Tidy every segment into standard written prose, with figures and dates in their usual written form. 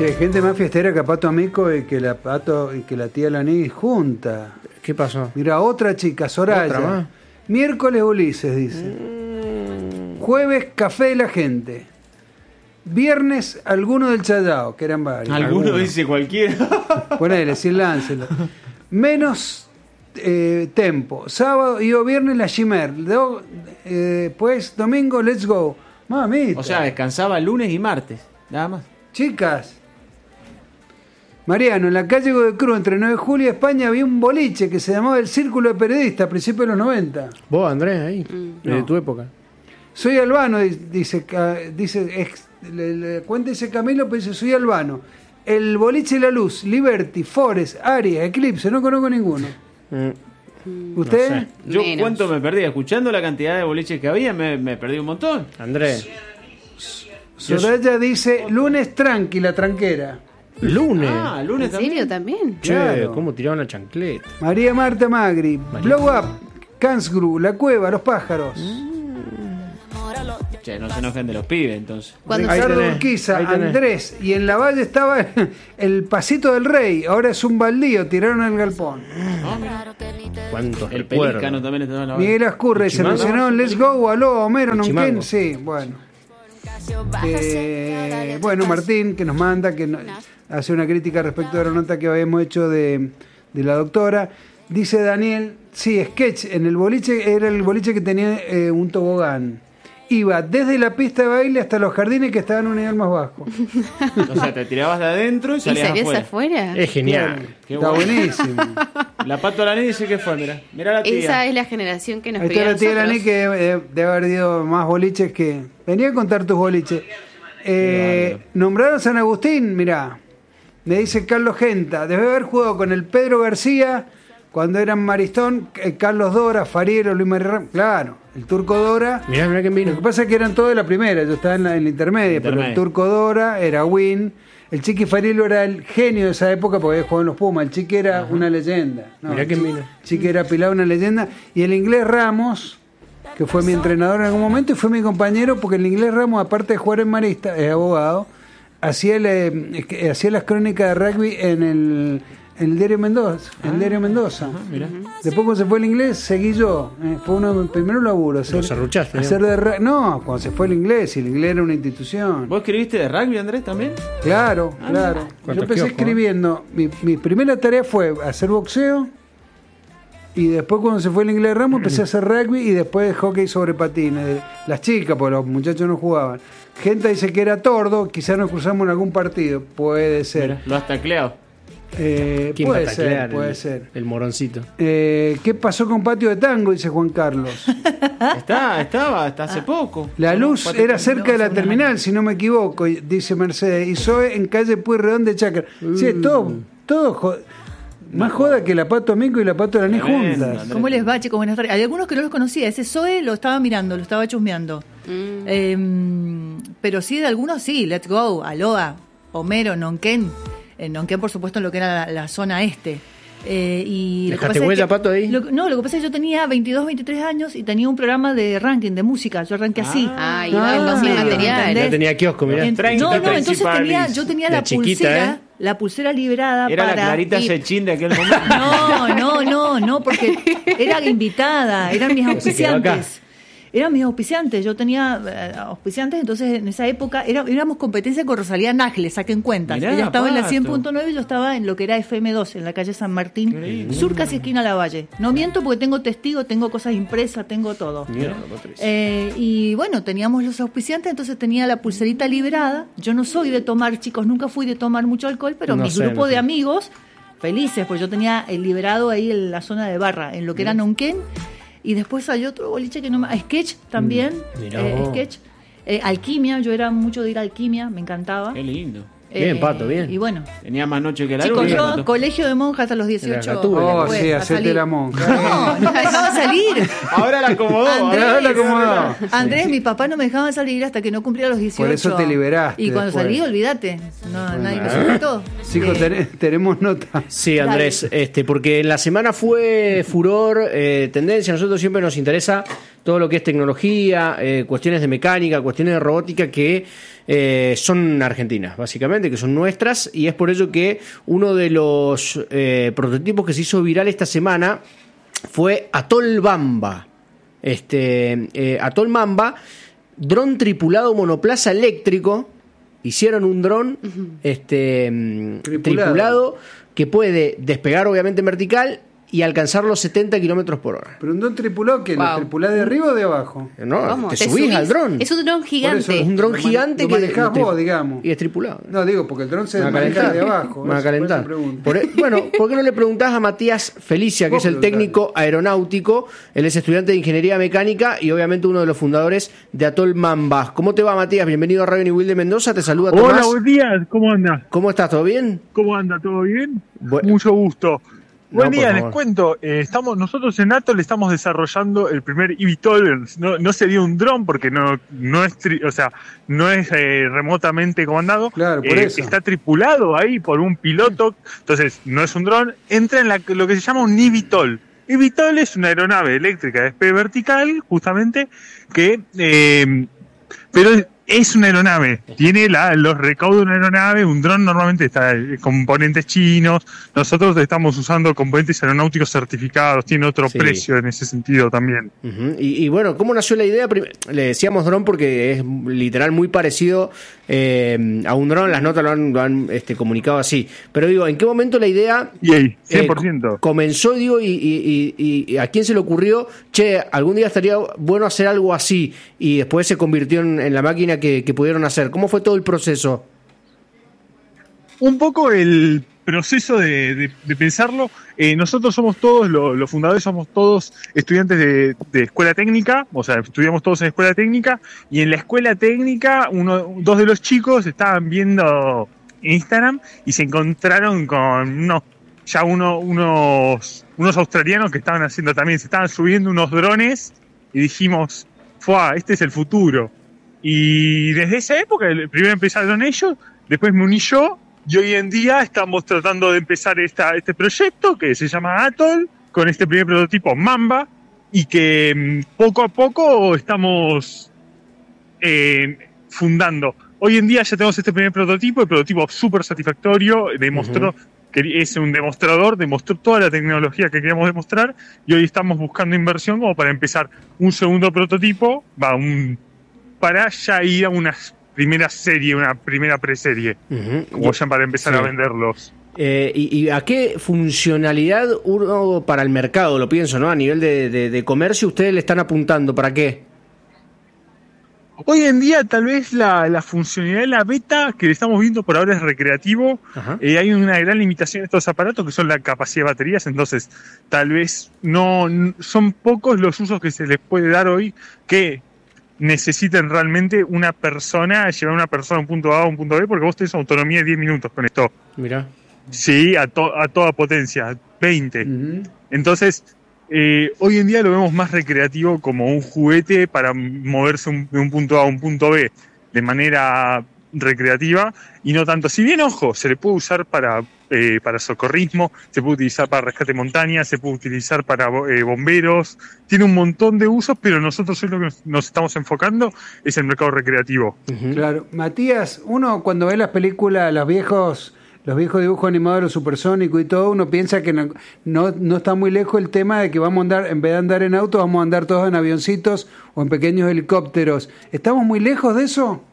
Che, gente más fiestera que Pato Amico y que la tía Laní junta. ¿Qué pasó? Mira, otra chica, Soraya. ¿Otra más? Miércoles Ulises, dice. Jueves, Café de la Gente. Viernes, alguno del Chayao, que eran varios. Alguno dice cualquiera. Ponele, sin láncelo. Menos tempo. Sábado y o viernes, la Chimer. Pues domingo, Let's Go. Mamita. O sea, descansaba lunes y martes, nada más. Chicas. Mariano, en la calle Godecruz, entre 9 de julio y España, había un boliche que se llamaba el Círculo de Periodistas a principios de los 90. Vos, Andrés, ahí, de tu época. Soy albano, dice cuenta ese Camilo, pero dice, soy albano. El boliche La Luz, Liberty, Forest, Aries, Eclipse, no conozco ninguno. ¿Usted? No sé. Yo Menos. cuánto me perdí, escuchando la cantidad de boliches que había, me perdí un montón. Andrés. Soraya dice, lunes tranquila, tranquera. Lunes. Ah, lunes ¿En serio también. también? Che, claro. cómo tiraban la chancleta. María Marta Magri, Blow Up, Kansgru, La Cueva, Los Pájaros. Che, no se enojen de los pibes, entonces. Cuando Ahí Ricardo tenés, Urquiza, ahí tenés. Andrés, y en la valle estaba el Pasito del Rey, ahora es un baldío, tiraron el galpón. ¿Cuántos El recuerdos? Pelícano también estaba en la Miguel Ascurra, se Chimango. mencionaron Let's Go, Aló, Homero, Chimango. Nonquén, sí, bueno. Bueno, Martín, que nos manda, que hace una crítica respecto de la nota que habíamos hecho de la doctora. Dice Daniel, sí, sketch, en el boliche, era el boliche que tenía un tobogán. Iba desde la pista de baile hasta los jardines que estaban a un nivel más bajo. O sea, te tirabas de adentro y ¿Y salías salías afuera. afuera? Es genial. Qué Está bueno. buenísimo. La Pato Laní dice que fue, mira la tía. Esa es la generación que nos Ahí está crió a la tía nosotros. Laní que debe haber ido más boliches que... Venía a contar tus boliches. Nombraron San Agustín, mirá. Me dice Carlos Genta. Debe haber jugado con el Pedro García cuando eran Maristón, Carlos Dora, Fariero, Luis María... Claro, el Turco Dora. Mirá quién Lo vino. que pasa es que eran todos de la primera, yo estaba en la intermedia, pero el Turco Dora era Win. El Chiqui Farielo era el genio de esa época porque había jugado en los Pumas. El Chiqui era una leyenda. No, Mirá quién vino. El Chiqui era Pilar, una leyenda. Y el inglés Ramos, que fue mi entrenador en algún momento y fue mi compañero, porque el inglés Ramos, aparte de jugar en Marista, es abogado, hacía las crónicas de rugby en el Diario Mendoza. Mirá. Después cuando se fue el inglés, seguí yo. Fue uno de mis primeros laburos. Lo serruchaste, No, cuando se fue el inglés, y el inglés era una institución. ¿Vos escribiste de rugby, Andrés, también? Claro. Yo Cuánto empecé kiosco, escribiendo. Mi primera tarea fue hacer boxeo. Y después cuando se fue el inglés Ramos empecé a hacer rugby y después hockey sobre patines. Las chicas, porque los muchachos no jugaban. Gente dice que era tordo, quizás nos cruzamos en algún partido. Puede ser. Mira, lo has tacleado. ¿Quién va a Puede taclear ser, puede el- ser. El moroncito. ¿Qué pasó con Patio de Tango? Dice Juan Carlos. Estaba hasta hace poco. La luz Patio era Tango. cerca de la terminal, si no me equivoco, dice Mercedes. Y Zoe en calle Pueyrredón de Chacra. Sí, todo más joda que la Pato Amico y la Pato Laní Tremendo, juntas. Andrés. ¿Cómo les va, chicos? Buenas tardes. Hay algunos que no los conocía. Ese Zoe lo estaba mirando, lo estaba chusmeando. Pero sí, de algunos sí. Let's Go, Aloha, Homero, Nonquén. Nonquén, por supuesto, en lo que era la zona este. Y lo que ¿Dejaste pasa es huella, que- Pato, ahí? lo que pasa es que yo tenía 22, 23 años y tenía un programa de ranking de música. Yo arranqué así. Ah, iba sin medio, material. ¿entendés? Ya tenía kiosco, mirá. En- Treinta no, entonces principales. yo tenía La la chiquita, pulsera, ¿eh? la pulsera liberada Era para... la Clarita y- Sechín de aquel momento. No, porque era invitada, eran mis Se quedó acá. auspiciantes. Eran mis auspiciantes, yo tenía auspiciantes, entonces en esa época éramos competencia con Rosalía Nájile, saquen cuentas. Mirá, Ella estaba en la Pato. 100.9 y yo estaba en lo que era FM2, en la calle San Martín, sur casi esquina Lavalle. No miento porque tengo testigo, tengo cosas impresas, tengo todo. Mierda, Patricia. Y bueno, teníamos los auspiciantes, entonces tenía la pulserita liberada. Yo no soy de tomar, chicos, nunca fui de tomar mucho alcohol, pero No mi sé, grupo no de sé. amigos, felices, pues yo tenía el liberado ahí en la zona de barra, en lo que era Nonquén. Y después salió otro boliche que no me... Sketch también, Mirá vos. Sketch. Alquimia, yo era mucho de ir a Alquimia, me encantaba. Qué lindo. Bien, Pato, bien. Y bueno, Tenía más noche que la chicos, luna. yo Pato. colegio de monjas hasta los La 18. Gatúbela. Oh, después, sí, a hacete salir. la monja. No, no me dejaba salir. Ahora la acomodó. Andrés, ahora la acomodó. Andrés, mi papá no me dejaba salir hasta que no cumpliera los 18. Por eso te liberaste Y cuando después. salí, olvídate. No, nadie me sujetó. Chicos, tenemos nota. Sí, Andrés, porque en la semana fue furor, tendencia. A nosotros siempre nos interesa todo lo que es tecnología, cuestiones de mecánica, cuestiones de robótica que son argentinas, básicamente, que son nuestras, y es por ello que uno de los prototipos que se hizo viral esta semana fue Atol Bamba. Atol Mamba, dron tripulado monoplaza eléctrico. Hicieron un dron tripulado que puede despegar obviamente en vertical y alcanzar los 70 kilómetros por hora. ¿Pero un dron tripulado qué? ¿Lo Wow. tripulás de arriba o de abajo? No, ¿Cómo? te subís al dron. Es un dron Por gigante. eso Es un dron gigante lo que manejás vos, digamos. y es tripulado. No, digo, porque el dron se Me va a maneja calentar. de abajo. Me va a Eso, por eso calentar. pregunto. Bueno, ¿por qué no le preguntás a Matías Felicia, que Vos es el preguntale. técnico aeronáutico? Él es estudiante de ingeniería mecánica y obviamente uno de los fundadores de Atol Mamba. ¿Cómo te va, Matías? Bienvenido a Radio New Will de Mendoza. Te saluda Hola, Tomás. buen día, ¿cómo anda? ¿Cómo estás? ¿Todo bien? ¿Cómo anda? ¿Todo bien? Bueno. Mucho gusto. No, Buen por día, les favor. cuento, nosotros en Atol estamos desarrollando el primer eVTOL, no sería un dron porque no es remotamente comandado, Claro, por eso. está tripulado ahí por un piloto, entonces no es un dron, entra en lo que se llama un eVTOL. eVTOL es una aeronave eléctrica de despegue vertical, justamente, que pero es una aeronave, tiene los recaudos de una aeronave, un dron normalmente está componentes chinos, nosotros estamos usando componentes aeronáuticos certificados, tiene otro Sí. precio en ese sentido también. Ujú. Y bueno, ¿cómo nació la idea? Le decíamos dron porque es literal muy parecido a un dron, las notas lo han comunicado así. Pero digo, ¿en qué momento la idea Y ahí, 100%. comenzó, digo, y a quién se le ocurrió, che, algún día estaría bueno hacer algo así, y después se convirtió en la máquina que pudieron hacer? ¿Cómo fue todo el proceso? Un poco el proceso de pensarlo, nosotros somos todos, los fundadores somos todos estudiantes de escuela técnica, o sea, estudiamos todos en escuela técnica, y en la escuela técnica dos de los chicos estaban viendo Instagram y se encontraron con unos australianos que estaban haciendo también, se estaban subiendo unos drones y dijimos, ¡fua! Este es el futuro. Y desde esa época, primero empezaron ellos, después me uní yo, y hoy en día estamos tratando de empezar este proyecto que se llama Atol, con este primer prototipo Mamba, y que poco a poco estamos fundando. Hoy en día ya tenemos este primer prototipo, el prototipo súper satisfactorio, demostró que es un demostrador, demostró toda la tecnología que queríamos demostrar, y hoy estamos buscando inversión como para empezar un segundo prototipo, para ya ir a una primera serie, una primera preserie, como ya para empezar a venderlos. ¿Y a qué funcionalidad uno para el mercado, lo pienso, ¿no? A nivel de comercio, ustedes le están apuntando, ¿para qué? Hoy en día tal vez la funcionalidad de la beta que le estamos viendo por ahora es recreativo. Ajá. Hay una gran limitación de estos aparatos que son la capacidad de baterías, entonces tal vez no son pocos los usos que se les puede dar hoy que necesiten realmente una persona, llevar a una persona a un punto A a un punto B, porque vos tenés autonomía de 10 minutos con esto. Mirá. Sí, a toda potencia, 20. Ujú. Entonces, hoy en día lo vemos más recreativo como un juguete para moverse de un punto A a un punto B de manera recreativa y no tanto. Si bien, ojo, se le puede usar para socorrismo, se puede utilizar para rescate de montaña, se puede utilizar para bomberos, tiene un montón de usos, pero nosotros hoy lo que nos estamos enfocando es el mercado recreativo. Claro. Matías, uno cuando ve las películas, los viejos dibujos animados de los supersónicos y todo, uno piensa que no está muy lejos el tema de que vamos a andar, en vez de andar en autos, vamos a andar todos en avioncitos o en pequeños helicópteros. ¿Estamos muy lejos de eso?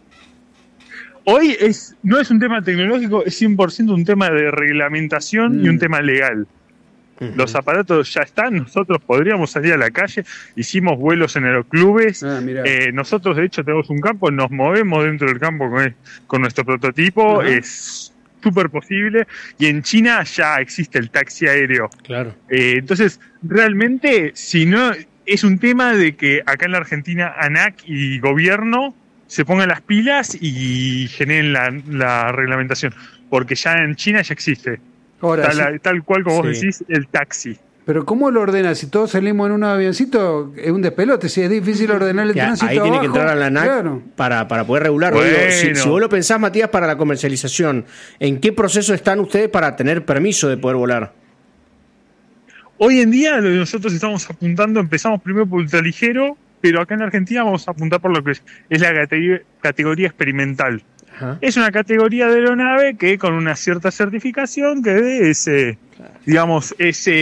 Hoy no es un tema tecnológico, es 100% un tema de reglamentación y un tema legal. Los aparatos ya están, nosotros podríamos salir a la calle, hicimos vuelos en aeroclubes, mirá. nosotros de hecho tenemos un campo, nos movemos dentro del campo con nuestro prototipo, es súper posible, y en China ya existe el taxi aéreo. Claro. Entonces, realmente, si no, es un tema de que acá en la Argentina ANAC y gobierno se pongan las pilas y generen la reglamentación, porque ya en China ya existe. Ahora, Tal cual como vos Sí. decís, el taxi. pero ¿cómo lo ordenas? Si todos salimos en un avioncito, es un despelote. Si es difícil ordenar el Que tránsito ahí tiene que abajo, entrar a la ANAC claro. para poder regularlo. Bueno. Digo, si vos lo pensás, Matías, para la comercialización, ¿en qué proceso están ustedes para tener permiso de poder volar? Hoy en día nosotros estamos apuntando, empezamos primero por ultraligero, pero acá en Argentina vamos a apuntar por lo que es la categoría experimental. Ajá. Es una categoría de aeronave que con una cierta certificación que es, digamos,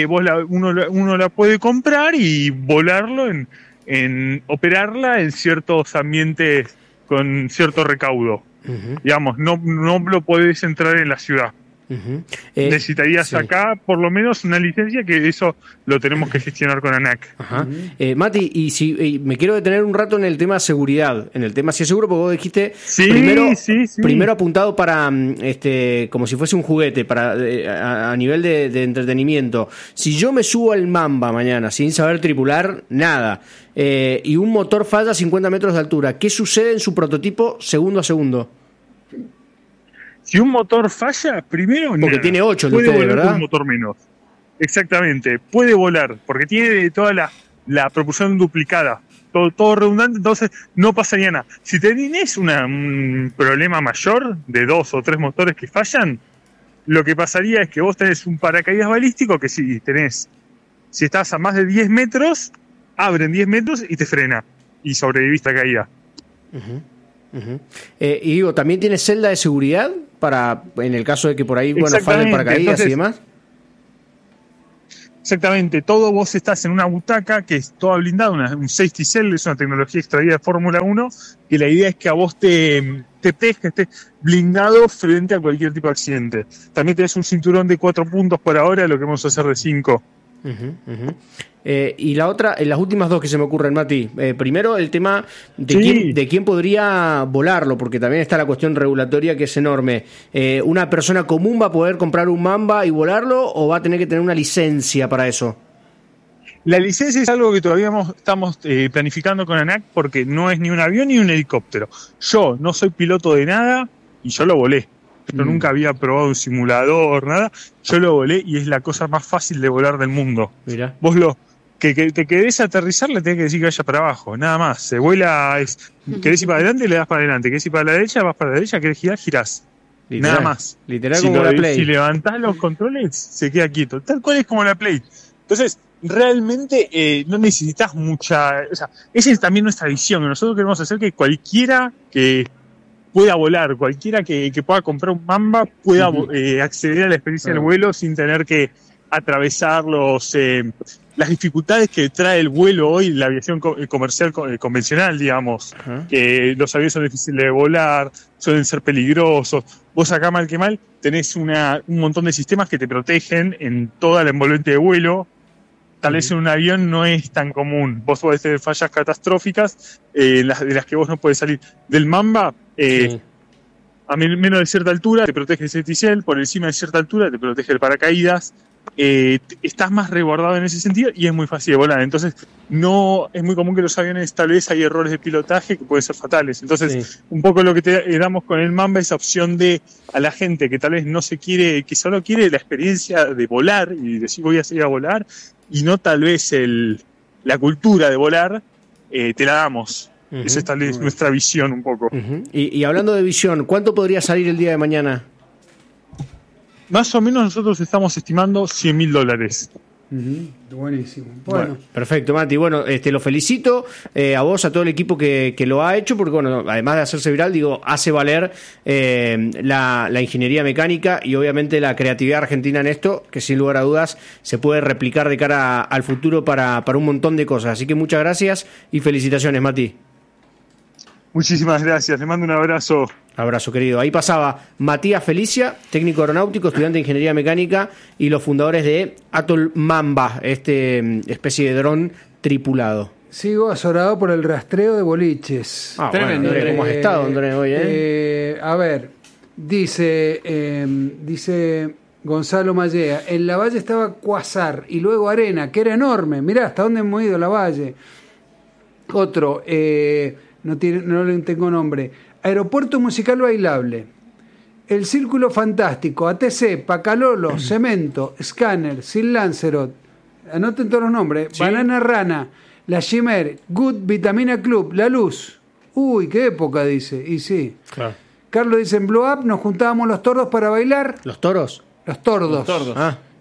uno la puede comprar y volarlo en operarla en ciertos ambientes con cierto recaudo. Ujú, Digamos, no lo podés entrar en la ciudad. ujú. Necesitarías Sí. acá por lo menos una licencia, que eso lo tenemos que gestionar con ANAC. Ajá. Mati, y si me quiero detener un rato en el tema seguridad, en el tema si es seguro, porque vos dijiste Sí, sí. primero apuntado para como si fuese un juguete, para a nivel de entretenimiento. Si yo me subo al Mamba mañana sin saber tripular nada y un motor falla a 50 metros de altura, ¿qué sucede en su prototipo segundo a segundo? Si un motor falla, primero Porque nada. tiene 8 de puede ustedes, volar ¿verdad? con un motor menos. Exactamente, puede volar, porque tiene toda la propulsión duplicada, todo redundante, entonces no pasaría nada. Si tenés un problema mayor de 2 o 3 motores que fallan, lo que pasaría es que vos tenés un paracaídas balístico que si estás a más de 10 metros, abren 10 metros y te frena, y sobreviviste a caída. Ujú. Y digo, ¿también tiene celda de seguridad para, en el caso de que por ahí, falle el Exactamente, paracaídas entonces, y demás? Exactamente, todo vos estás en una butaca que es toda blindada, un safety cell, es una tecnología extraída de Fórmula 1, y la idea es que a vos te proteja, que estés blindado frente a cualquier tipo de accidente. También tenés un cinturón de 4 puntos por ahora, lo que vamos a hacer de 5. Ujú, ujú. Y la otra, las últimas dos que se me ocurren, Mati. Primero, el tema Sí. de quién podría volarlo, porque también está la cuestión regulatoria que es enorme. ¿Una persona común va a poder comprar un Mamba y volarlo o va a tener que tener una licencia para eso? La licencia es algo que todavía estamos planificando con ANAC porque no es ni un avión ni un helicóptero. Yo no soy piloto de nada y yo lo volé. Yo nunca había probado un simulador, nada. Yo lo volé y es la cosa más fácil de volar del mundo. Mira. Vos que te querés aterrizar, le tenés que decir que vaya para abajo, nada más. Se vuela, querés ir para adelante, le das para adelante. Querés ir para la derecha, vas para la derecha, querés girar, girás. Literal, Nada más. Literal como la Play. Si levantás los controles, se queda quieto. Tal cual es como la Play. Entonces, realmente no necesitas mucha... O sea, esa es también nuestra visión. Nosotros queremos hacer que cualquiera que pueda volar, cualquiera que pueda comprar un Mamba pueda acceder a la experiencia del vuelo sin tener que atravesar las dificultades que trae el vuelo hoy, la aviación comercial convencional, digamos. Ajá. Que los aviones son difíciles de volar, suelen ser peligrosos. Vos acá, mal que mal, tenés un montón de sistemas que te protegen en toda la envolvente de vuelo. Tal vez en un avión no es tan común. Vos podés tener fallas catastróficas de las que vos no podés salir. Del Mamba, Sí. a menos de cierta altura te protege el safety cell, por encima de cierta altura te protege el paracaídas. Estás más resguardado en ese sentido y es muy fácil de volar. Entonces, no es muy común que los aviones tal vez hay errores de pilotaje que pueden ser fatales. Entonces, un poco lo que te damos con el Mamba es opción de a la gente que tal vez no se quiere, que solo quiere la experiencia de volar y decir voy a salir a volar y no tal vez la cultura de volar, te la damos. Ujú. Esa es tal vez nuestra visión un poco. Ujú. Y hablando de visión, ¿cuánto podría salir el día de mañana? Más o menos nosotros estamos estimando $100.000. Buenísimo. Bueno, Perfecto, Mati. Bueno, lo felicito a vos, a todo el equipo que lo ha hecho, porque bueno, además de hacerse viral, digo, hace valer la ingeniería mecánica y obviamente la creatividad argentina en esto, que sin lugar a dudas se puede replicar de cara al futuro para un montón de cosas. Así que muchas gracias y felicitaciones, Mati. Muchísimas gracias, le mando un abrazo. Abrazo, querido. Ahí pasaba Matías Felicia, técnico aeronáutico, estudiante de ingeniería mecánica y los fundadores de Atoll Mamba, especie de dron tripulado. sigo azorado por el rastreo de boliches. Tremendo, Andrés, ¿cómo has estado, Andrés, hoy? A ver, dice Gonzalo Mallea, en la valle estaba Cuasar y luego Arena, que era enorme. Mirá hasta dónde hemos ido la valle. Otro, no le tengo nombre. Aeropuerto Musical Bailable. El Círculo Fantástico, ATC, Pacalolo, Cemento, Scanner, Sin Lancerot. Anoten todos los nombres. Sí. Banana Rana, La Chimer, Good Vitamina Club, La Luz. Uy, qué época, dice. Y sí. Claro. Carlos dice, en Blow Up nos juntábamos los tordos para bailar. ¿Los toros? Los tordos. Los tordos. Ah,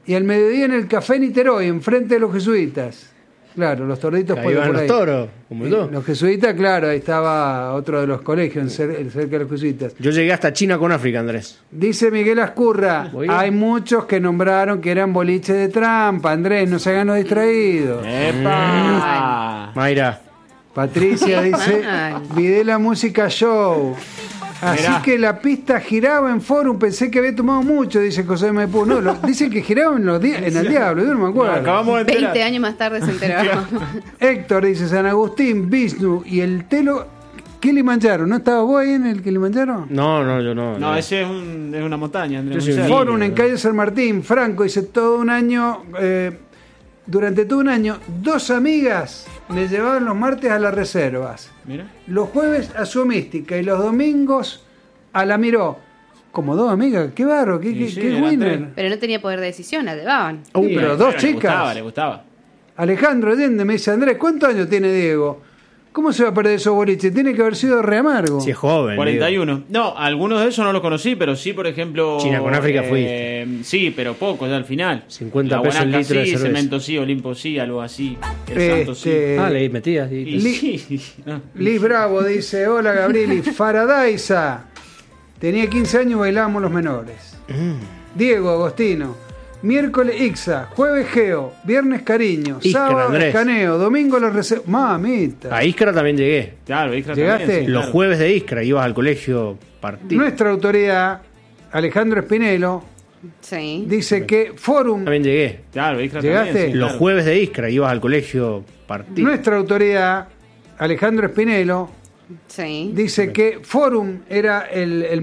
Y al mediodía en el Café Niterói, enfrente de los jesuitas. Claro, los torditos Ahí pueden van por los ahí. toros, como yo. Los jesuitas, claro, ahí estaba otro de los colegios, cerca de los jesuitas. Yo llegué hasta China con África, Andrés. Dice Miguel Ascurra, Voy. hay muchos que nombraron que eran boliches de trampa. Andrés, no se hagan los distraídos. ¡Epa! Mayra. Patricia dice, Mal. Videla Música Show. Así Mirá. que la pista giraba en Forum, pensé que había tomado mucho, dice José Maipú. No, dicen que giraba en el Diablo, yo no me acuerdo. Acabamos de enterar. 20 años más tarde se enteraron. Héctor dice San Agustín, Vishnu y el Telo Kilimanjaro. ¿No estabas vos ahí en el Kilimanjaro? No, yo no. No, ese es una montaña, Andrés. Yo soy muy un cerca. Forum en calle San Martín. Franco dice todo un año, durante todo un año, 2 amigas me llevaban los martes a las reservas. Mira. Los jueves a su mística y los domingos a la Miró. Como 2 amigas, qué barro, qué Sí, qué eran winner. 3. Pero no tenía poder de decisión, la llevaban. Sí, pero 2 Le chicas. gustaba. Alejandro Allende me dice, Andrés, ¿cuántos años tiene Diego? ¿Cómo se va a perder esos boliches? Tiene que haber sido re amargo. Si es joven. 41. No, algunos de esos no los conocí, pero sí, por ejemplo... China con África Sí, pero poco ya al final. 50 La pesos el Guanaca litro de sí, cerveza. Cemento sí, Olimpo sí, algo así. El Santo sí. Ah, leí metías. Y Li- sí, no. Liz Bravo dice, hola Gabrieli, Faradaiza. Tenía 15 años y bailábamos los menores. Diego Agostino. Miércoles Ixa, jueves Geo, viernes Cariño, Iskra, sábado Andrés. Escaneo, domingo los reservas. Mamita. A Iskra también llegué. Claro, Iskra ¿Llegaste? también, sí, Los claro. jueves de Iskra ibas al colegio partido. Nuestra autoridad, Alejandro Espinelo, Sí. dice que Forum, También llegué. Claro, Iskra ¿Llegaste? también, sí, Los claro. jueves de Iskra ibas al colegio partido. nuestra autoridad, Alejandro Espinelo, Sí. dice que Forum era el